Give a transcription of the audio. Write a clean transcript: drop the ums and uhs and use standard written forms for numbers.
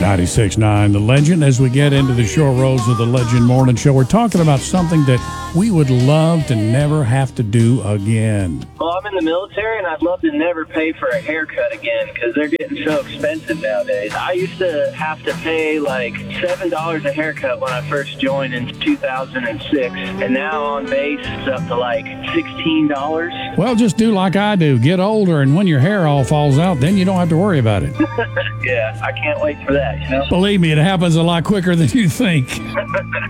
96.9 The Legend. As we get into the short roads of the Legend Morning Show, we're talking about something that we would love to never have to do again. Well, I'm in the military, and I'd love to never pay for a haircut again because they're getting so expensive nowadays. I used to have to pay like $7 a haircut when I first joined in 2006, and now on base it's up to like $16. Well, just do like I do. Get older, and when your hair all falls out, then you don't have to worry about it. Yeah, I can't wait for that, you know? Believe me, it happens a lot quicker than you think.